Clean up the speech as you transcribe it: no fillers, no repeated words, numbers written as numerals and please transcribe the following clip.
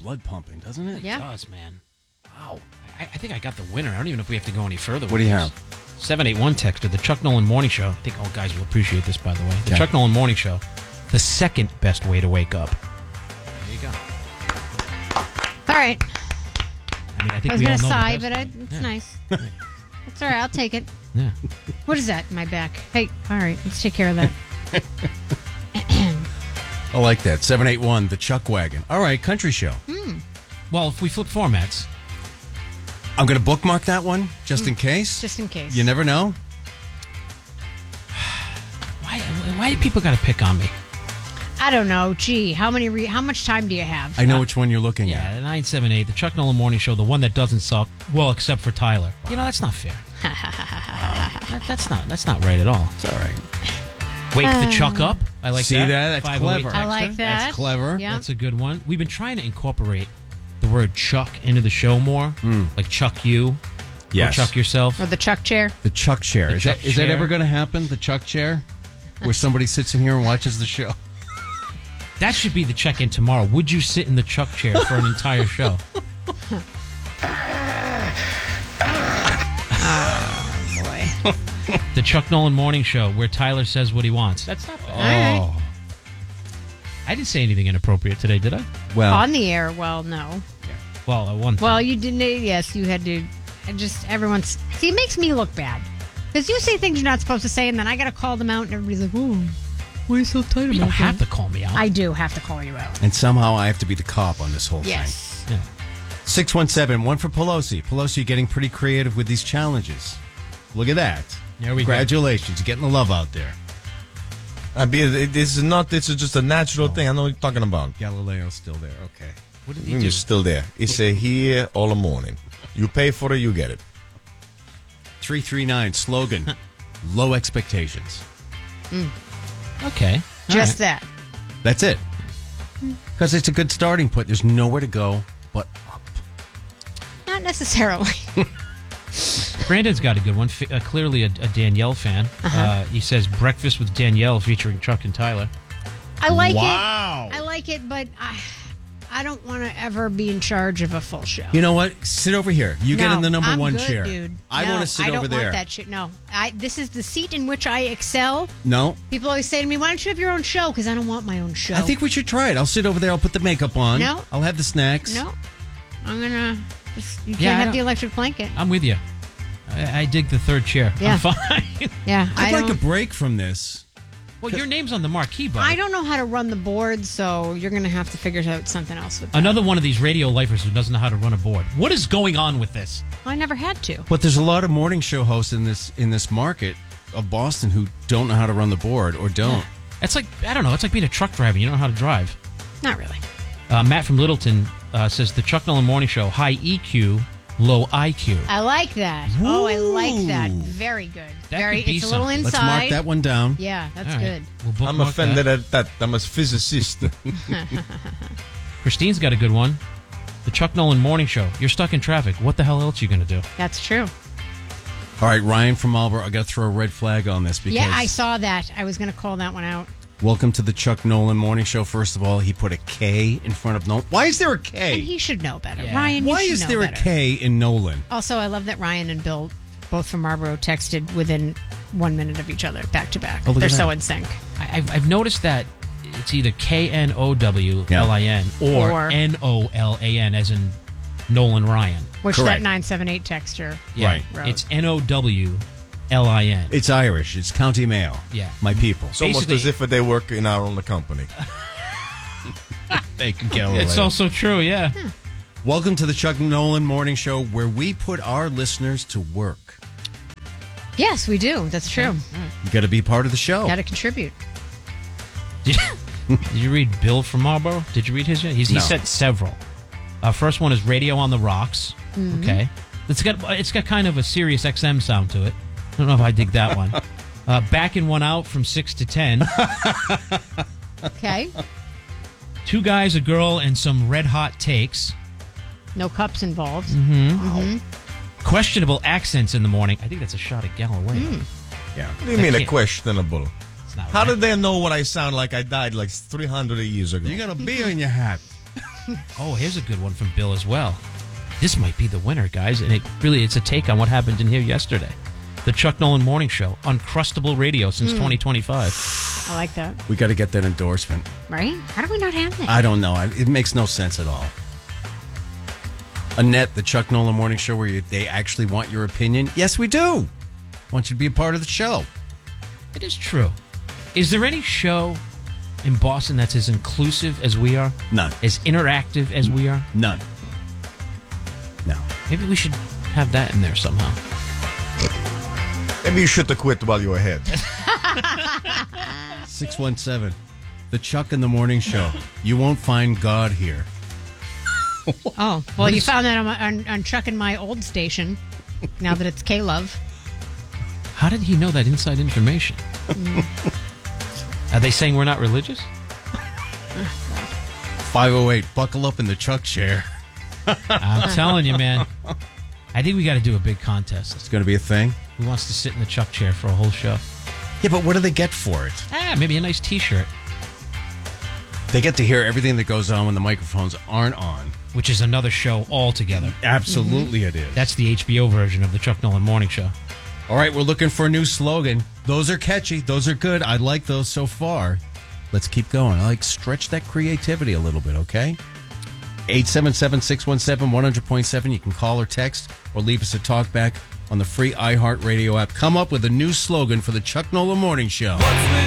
blood pumping, doesn't it? Yeah. It does, man. Wow. I think I got the winner. I don't even know if we have to go any further. What do you have? 781 texter, the Chuck Nolan Morning Show. I think all guys will appreciate this, by the way. The Chuck Nolan Morning Show, the second best way to wake up. There you go. All right. I mean, I think I was we going all to know sigh, the but best. it's nice. It's all right. I'll take it. Yeah. What is that in my back? Hey, all right. Let's take care of that. I like that. 781, the Chuck Wagon. All right, country show. Well, if we flip formats. I'm going to bookmark that one just in case. Just in case. You never know. Why do people got to pick on me? I don't know. Gee, how much time do you have? I know which one you're looking Yeah, at. 978, the Chuck Nolan Morning Show, the one that doesn't suck. Well, except for Tyler. You know, that's not fair. That's not right at all. It's all right. Wake the Chuck up. I like See that. that? That's 508 clever. I like texter. that. That's clever. Yeah. That's a good one. We've been trying to incorporate the word Chuck into the show more. Like Chuck you. Yes. Or Chuck yourself. Or the Chuck chair? The Chuck chair. The Is Chuck that chair. ever going to happen? The Chuck chair? Where somebody sits in here and watches the show? That should be the check-in tomorrow. Would you sit in the Chuck chair for an entire show? Boy. The Chuck Nolan Morning Show, where Tyler says what he wants. That's not bad. All right. I didn't say anything inappropriate today, did I? Well, On the air, well, no. Well, one thing. Well, you didn't. Yes, you had to. Everyone's. See, it makes me look bad. Because you say things you're not supposed to say, and then I got to call them out, and everybody's like, "Oh, why are you so tight about You don't that?" have to call me out. I do have to call you out. and somehow I have to be the cop on this whole Yes. Yeah. thing. 617, one for Pelosi. Pelosi getting pretty creative with these challenges. Look at that. There we go. Congratulations. You're getting the love out there. This is just a natural thing. I know what you're talking about. Galileo's still there. Okay. What did he do? It's still there. It's here all the morning. You pay for it, you get it. 339 slogan, low expectations. Okay. Just that. That's it. Because it's a good starting point. There's nowhere to go but up. Not necessarily. Brandon's got a good one. Clearly a Danielle fan. He says Breakfast with Danielle featuring Chuck and Tyler. I like Wow. it. I like it, but I don't want to ever be in charge of a full show. You know what? Sit over here. You get in the number I'm one good, chair. Dude. I No, want to sit I don't over there. want that shit. No, this is the seat in which I excel. No. People always say to me, "Why don't you have your own show?" Because I don't want my own show. I think we should try it. I'll sit over there. I'll put the makeup on. No. I'll have the snacks. No, I'm gonna. You Yeah, can't I have don't- the electric blanket. I'm with you. I dig the third chair. Yeah. I'm fine. Yeah, I'd like a don't- break from this. Well, your name's on the marquee, buddy. I don't know how to run the board, so you're gonna have to figure out something else with that. Another one of these radio lifers who doesn't know how to run a board. What is going on with this? I never had to. But there's a lot of morning show hosts in this market of Boston who don't know how to run the board or don't. It's like, I don't know, it's like being a truck driver. You don't know how to drive. Not really. Matt from Littleton says the Chuck Nolan Morning Show, high EQ, low IQ. I like that. Oh, I like that. Very good. That Very. could be It's a little something. inside. Let's mark that one down. Yeah, that's All right. good. We'll I'm bookmark offended that. at that. I'm a physicist. Christine's got a good one. The Chuck Nolan Morning Show. You're stuck in traffic. What the hell else are you going to do? That's true. All right, Ryan from Marlboro, I got to throw a red flag on this because Yeah, I saw that. I was going to call that one out. welcome to the Chuck Nolan Morning Show. First of all, he put a K in front of Nolan. Why is there a And K? he should know better. Yeah. Ryan, you Why should is know there better. a K in Nolan? Also, I love that Ryan and Bill, both from Marlboro, texted within 1 minute of each other, back to back. Oh, look They're at so that. in sync. I've noticed that it's either KNOWLIN or Or- NOLAN, as in Nolan Ryan. Which Correct. that 978 texture. Yeah, Right. Road. It's NOWLIN. It's Irish. It's County Mayo. Yeah. My people. It's almost Basically- as if they work in our own company. They can get It's also true, yeah. Welcome to the Chuck Nolan Morning Show, where we put our listeners to work. Yes, we do. That's true. You got to be part of the show. Got to contribute. Did you read Bill from Marlboro? Did you read his yet? He No. sent several. First one is Radio on the Rocks. Okay. It's got kind of a Sirius XM sound to it. I don't know if I dig that one. Backing one out from 6 to 10. Okay. Two guys, a girl, and some red hot takes. No cups involved. Questionable accents in the morning. I think that's a shot at Galloway. Yeah. What do you mean a can't- questionable? It's not How right. did they know what I sound like? I died like 300 years ago. You got a bee on your hat. Oh, here's a good one from Bill as well. This might be the winner, guys, and it's a take on what happened in here yesterday. The Chuck Nolan Morning Show, Uncrustable Radio since 2025. I like that. We got to get that endorsement. Right? How do we not have that? I don't know. It makes no sense at all. Annette, the Chuck Nolan Morning Show, where they actually want your opinion. Yes, we do. Want you to be a part of the show. It is true. Is there any show in Boston that's as inclusive as we are? None. As interactive as we are? None. No. Maybe we should have that in there somehow. Maybe you should have quit while you were ahead. 617, the Chuck in the Morning Show. You won't find God here. Oh, well, you found that on Chuck and my old station, now that it's K-Love. How did he know that inside information? Are they saying we're not religious? 508, buckle up in the Chuck chair. I'm telling you, man. I think we got to do a big contest. It's going to be a thing. Who wants to sit in the Chuck chair for a whole show? Yeah, but what do they get for it? Maybe a nice T-shirt, They get to hear everything that goes on when the microphones aren't on. which is another show altogether. Absolutely it is. That's the HBO version of the Chuck Nolan Morning Show. All right, we're looking for a new slogan. Those are catchy. Those are good. I like those so far. Let's keep going. I like stretch that creativity a little bit, okay? 877-617-100.7. You can call or text or leave us a talkback on the free iHeartRadio app. Come up with a new slogan for the Chuck Nolan Morning Show.